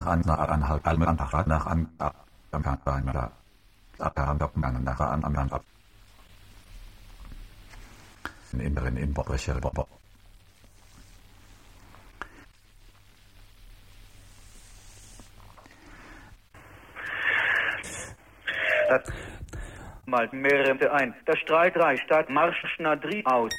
anhalb Almanach nach an Kampana Abgaben nach an ab inneren Importrecher mal mehrere ein. Der Streitreich statt Marsch Schnadri aus.